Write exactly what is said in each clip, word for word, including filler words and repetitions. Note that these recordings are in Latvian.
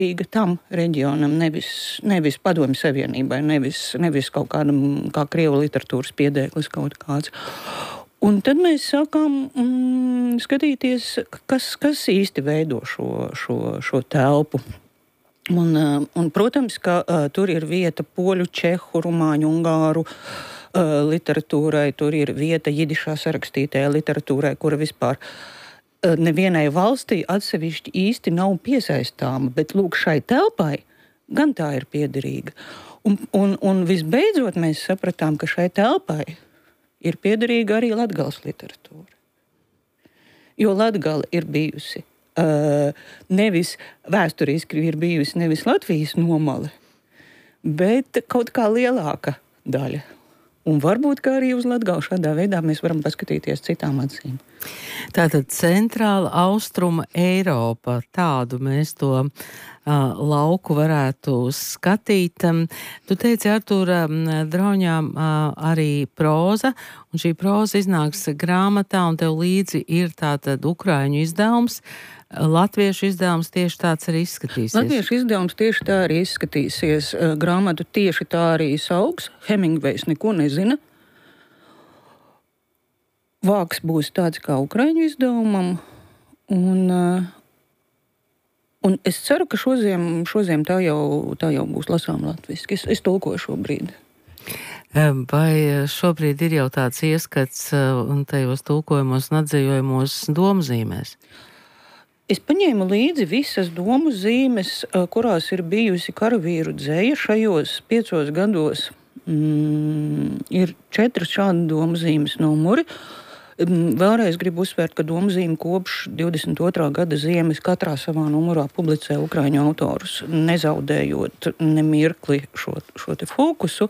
piederīga tam reģionam, nevis, nevis Padomju Savienībai, nevis, nevis kaut kādam, kā krievu literatūras piedēklis kaut kāds. Un tad mēs sākām mm, skatīties, kas, kas īsti veido šo, šo, šo telpu. Un, un, protams, ka uh, tur ir vieta poļu, čehu, rumāņu, ungāru uh, literatūrai, tur ir vieta jidišā sarakstītajai literatūrai, kura vispār uh, nevienai valstī atsevišķi īsti nav piesaistāma, bet lūk šai telpai gan tā ir piederīga. Un, un, un visbeidzot mēs sapratām, ka šai telpai ir piederīga arī Latgales literatūra. Jo Latgale ir bijusi uh, nevis vēsturiski ir bijusi nevis Latvijas nomale, bet kaut kā lielāka daļa. Un varbūt kā arī uz Latgali šādā veidā mēs varam paskatīties citām acīm. Tātad centrāla austruma Eiropa, tādu mēs to uh, lauku varētu skatīt. Um, tu teici, Artūra, Drauņām uh, arī proza, un šī proza iznāks grāmatā, un tev līdzi ir tātad ukraiņu izdevums. Latviešu izdevums tieši tāds arī izskatīsies. Latviešu izdevums tieši tā arī izskatīsies. Grāmatu tieši tā arī sauks. Hemingvejs neko nezina. Vāks būs tāds kā ukraiņu izdevumam. Un, un es ceru, ka šoziem, šoziem tā, jau, tā jau būs lasām latviski. Es, es tulkoju šobrīd. Vai šobrīd ir jau tāds ieskats un tajos tulkojumos un atzījumos domzīmēs? Es paņēmu līdzi visas domu zīmes, kurās ir bijusi karavīru dzeja šajos piecos gados. Mm, ir četras šādi domu zīmes numuri. Vēlreiz gribu uzsvērt, ka domu zīme kopš divdesmit otrā gada ziemas katrā savā numurā publicē ukraiņu autorus, nezaudējot nemirkli šo, šo te fokusu.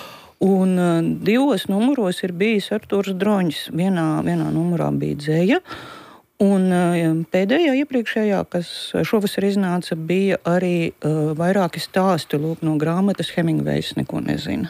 Un uh, divos numuros ir bijis Artūrs Droņs. Vienā, vienā numurā bija dzeja. Un pēdējā iepriekšējā, kas šovasar iznāca, bija arī uh, vairāki stāsti lūk, no grāmatas Hemingvejs neko nezina.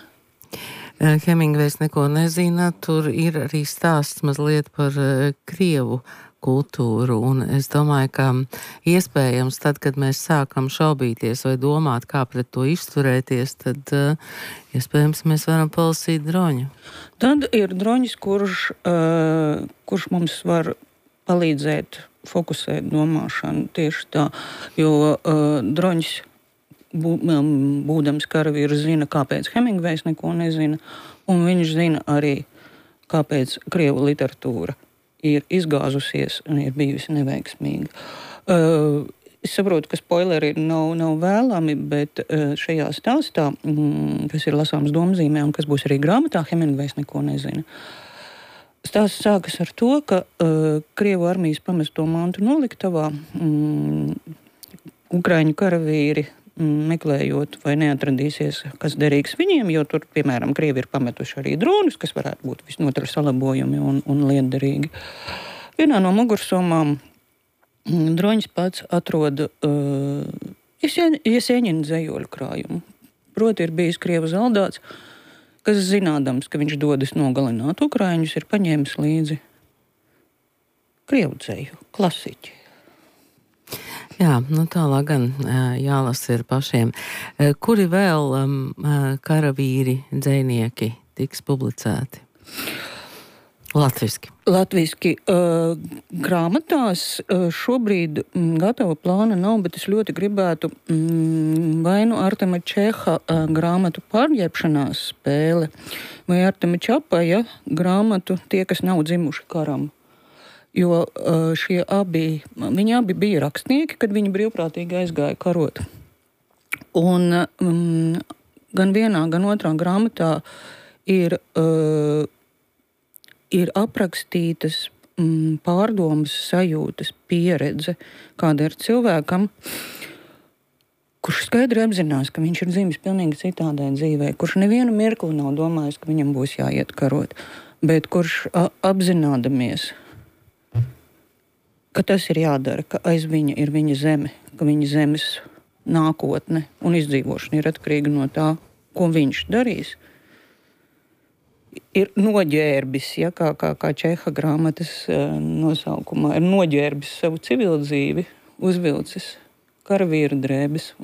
Hemingvejs neko nezina, tur ir arī stāsts mazliet par uh, krievu kultūru, un es domāju, ka iespējams tad, kad mēs sākam šaubīties vai domāt, kā pret to izturēties, tad uh, iespējams mēs varam palasīt Droņu. Tad ir Droņs, kurš, uh, kurš mums var palīdzēt fokusēt domāšanu tieši tā, jo uh, Droņs, bū, būdams karavīrs, zina, kāpēc Hemingvejs neko nezina, un viņš zina arī, kāpēc krievu literatūra ir izgāzusies un ir bijusi neveiksmīga. Uh, es saprotu, ka spoileri nav, nav vēlami, bet uh, šajā stāstā, mm, kas ir lasāms domzīmē un kas būs arī grāmatā, Hemingvejs neko nezina. Stāsts sākas ar to, ka uh, Krievu armijas pamesto mantu noliktavā mm, ukraiņu karavīri mm, meklējot, vai neatradīsies, kas derīgs viņiem, jo tur, piemēram, Krievi ir pametuši arī dronus, kas varētu būt visnotaļ salabojumi un, un lietderīgi. Vienā no mugursomām mm, Droņs pats atrod uh, Jesēņina dzejoļu krājumu. Proti ir bijis Krievu zaldāts, kas zinādams, ka viņš dodas nogalināt ukraiņus, ir paņēmis līdzi krievu dzeju, klasiķi. Jā, nu tālāk gan jālasa ir pašiem. Kuri vēl um, karavīri, dzejnieki tiks publicēti? Latviski. Latviski uh, grāmatās uh, šobrīd mm, gatava plāna nav, bet es ļoti gribētu mm, vai nu Artema Čeha uh, grāmatu Pārģērbšanās spēle, vai Artema Čapaja grāmatu Tie, kas nav dzimuši karam. Jo uh, šie abi, viņi abi bija rakstnieki, kad viņi brīvprātīgi aizgāja karot. Un um, gan vienā, gan otrā grāmatā ir uh, ir aprakstītas mm, pārdomas, sajūtas, pieredze, kāda ir cilvēkam, kurš skaidri apzinās, ka viņš ir dzimis pilnīgi citādai dzīvē, kurš nevienu mirkli nav domājis, ka viņam būs jāiet karot, bet kurš a, apzinādamies, ka tas ir jādara, ka aiz viņa ir viņa zeme, ka viņa zemes nākotne un izdzīvošana ir atkarīga no tā, ko viņš darīs. Ir noģērbis, ja, kā, kā, kā Čeha grāmatas uh, nosaukumā, ir noģērbis savu civildzīvi, uzvilcis karavīru drēbes